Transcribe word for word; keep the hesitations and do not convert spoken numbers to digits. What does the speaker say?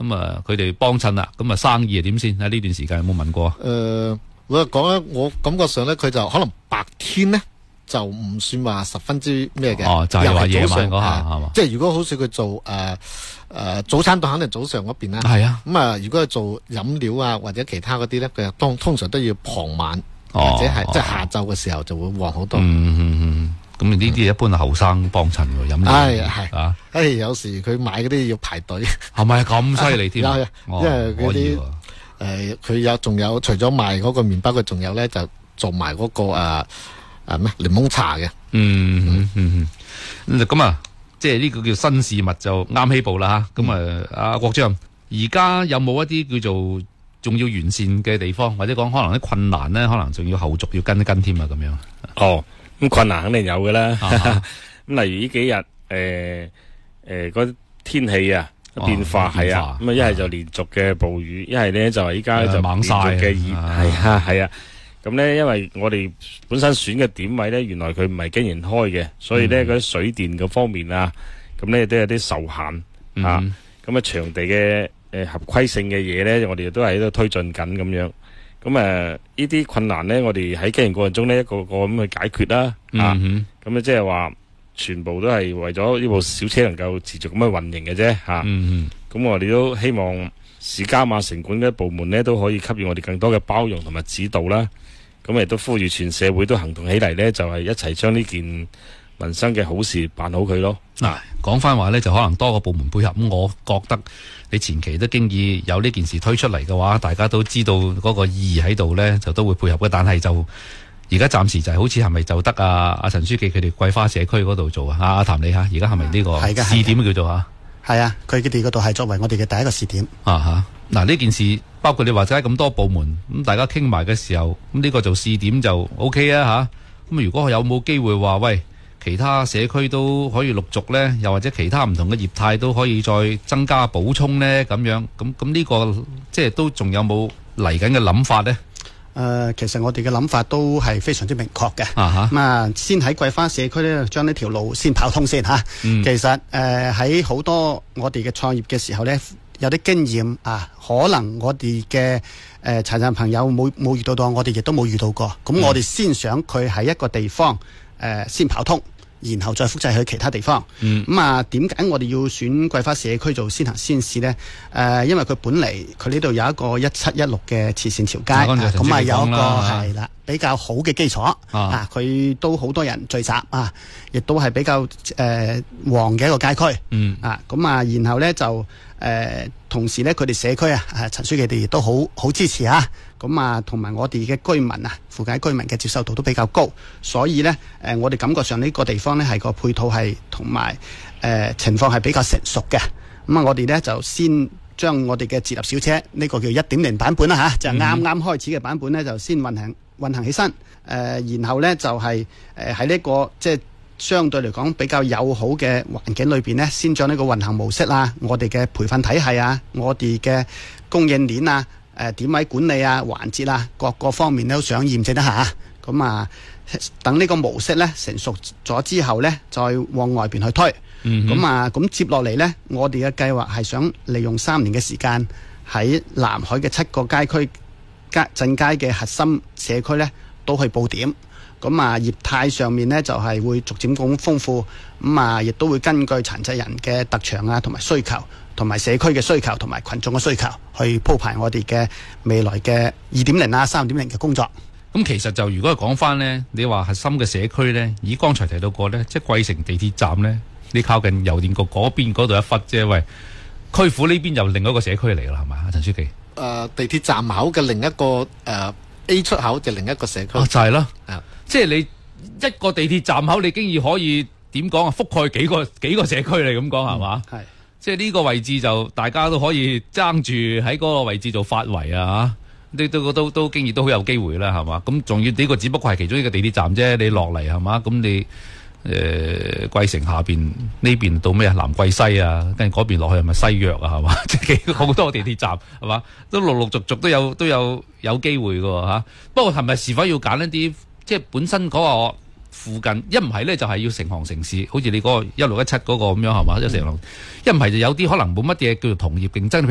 咁啊佢哋幫襯啦，咁啊生意係點先？喺呢段時間有冇問過？ 誒、呃，我講咧，我感覺上咧，佢就可能白天咧就唔算話十分之咩嘅。 哦，就係話夜晚嗰下係嘛？ 即係如果好似佢做誒誒、呃呃、早餐檔，肯定早上嗰邊啦。 係啊。 咁啊，如果係做飲料啊或者其他嗰啲咧，佢通通常都要傍晚、 哦、 或者係即係下晝嘅時候就會旺好多。 嗯嗯嗯。咁呢啲一般係後生幫襯喎，飲料係係啊。 誒，有時佢買嗰啲要排隊。係咪咁犀利添？ 有，因為嗰啲誒，佢有仲有除咗賣嗰個麵包，佢仲有咧就做埋嗰個誒誒咩檸檬茶嘅。 嗯嗯嗯。咁啊，即係呢個叫新事物就啱起步啦吓。咁啊，阿郭主任，而家有冇一啲叫做仲要完善嘅地方，或者講可能啲困難咧，可能仲要後續要跟一跟添啊？咁樣。 哦。咁困難肯定有嘅啦，咁、啊、例如呢幾日誒誒嗰天氣啊變化係啊，咁啊一係就連續嘅暴雨，一係咧就係依家就連續嘅熱，係啊係啊，咁咧、啊啊、因為我哋本身選嘅點位咧，原來佢唔係經營開嘅，所以咧嗰啲水電嗰方面啊，咁咧都有啲受限、嗯、啊，咁啊場地嘅誒合規性嘅嘢咧，我哋都係喺度推進緊咁樣。咁誒，呢啲困難咧，我哋喺經營過程中咧，一個個咁去解決啦。嗯、啊，咁咧即係話，全部都係為咗呢部小車能夠持續咁去運營嘅啫。吓、啊，嗯咁我哋都希望市監啊、城管嘅部門咧，都可以給予我哋更多嘅包容同埋指導啦。咁亦都呼籲全社會都行動起嚟咧，就係、是、一齊將呢件民生嘅好事辦好佢咯。 嗱、啊，講翻話咧，就可能多個部門配合。咁我覺得你前期都經已有呢件事推出嚟嘅話，大家都知道嗰個意義喺度咧，就都會配合嘅。但係就而家暫時就係好似係咪就得啊？阿陳書記佢哋桂花社區嗰度做啊？阿譚你嚇，而家係咪呢個試點叫做嚇？ 係啊，佢哋嗰度係作為我哋嘅第一個試點啊嚇。嗱呢件事包括你話齋咁多部門咁，大家傾埋嘅時候，咁呢個做試點就 O K 啊嚇。咁如果有冇機會話喂？其他社區都可以陸續呢，又或者其他唔同嘅業態都可以再增加補充呢。咁樣咁咁呢個即係都仲有冇嚟緊嘅諗法呢？誒、 呃，其實我哋嘅諗法都係非常之明確嘅。 啊咁啊，先喺桂花社區呢，將呢條路先跑通先嚇、啊嗯。其實誒喺好多我哋嘅創業嘅時候呢，有啲經驗啊，可能我哋嘅誒殘疾朋友冇冇遇到到，我哋亦都冇遇到過。咁我哋先想佢喺一個地方誒、呃、先跑通。然後再複製去其他地方。嗯。咁啊，點解我哋要選桂花社區做先行先試呢？誒、呃，因為佢本嚟佢呢度有一個一七一六嘅慈善潮街，咁啊有一個係啦比較好嘅基礎。啊。佢、啊、都好多人聚集啊，亦都係比較誒、呃、旺嘅一個街區。嗯。啊，咁啊，然後呢，就誒、呃，同時呢，佢哋社區啊，陳書記哋亦都好好支持啊。咁啊，同埋我哋嘅居民啊，附近居民嘅接受度都比較高，所以呢，誒、呃，我哋感覺上呢個地方呢係個配套係同埋誒情況係比較成熟嘅。咁啊，我哋呢就先將我哋嘅自立小車呢、這個叫一點零版本啦吓、啊，就啱啱開始嘅版本呢，就先運行運行起身。誒、呃，然後呢，就係誒喺呢個即係相對嚟講比較友好嘅環境裏邊呢，先將呢個運行模式啊，我哋嘅培訓體系啊，我哋嘅供應鏈啊。誒、呃、點位管理啊、環節啊，各個方面都想驗證一下。咁啊，等呢個模式咧成熟咗之後咧，再往外邊去推。咁、嗯、啊，咁接落嚟咧，我哋嘅計劃係想利用三年嘅時間，喺南海嘅七個街區、街鎮街嘅核心社區咧，都去佈點。咁啊，業態上面咧就係、是、會逐漸咁豐富。咁啊，亦都會根據殘疾人嘅特長啊，同埋需求。同埋社區嘅需求同埋群眾嘅需求，去鋪排我哋嘅未來嘅二點零啊、三點零嘅工作。 咁其實就如果係講翻呢，你話核心嘅社區呢，以剛才提到過呢，即係桂城地鐵站呢，你靠近郵電局嗰邊嗰度一忽啫，喂，區府呢邊又另一個社區嚟啦，係嘛，陳書記？誒、 呃，地鐵站口嘅另一個誒、呃、A 出口就另一個社區。 哦，就係咯，即係你一個地鐵站口，你經已可以點講啊？覆蓋幾個幾個社區嚟咁講係嘛？係。即係呢個位置就大家都可以爭住喺嗰個位置做發圍啊！嚇，都都都經驗都好有機會啦，係嘛？咁仲要呢個只不過係其中一個地鐵站啫，你落嚟係嘛？咁你誒桂城下邊呢邊到咩啊？南桂西啊，跟住嗰邊落去係咪西約啊？係嘛？即係幾好多地鐵站係嘛？都陸陸續續都有都有有機會㗎嚇。不過係咪是否要揀一啲即係本身嗰個附近，一唔係咧就係要成行成市，好似你嗰個一六一七嗰個咁樣係嘛？一成龍，一唔係就有啲可能冇乜嘢叫做同業競爭。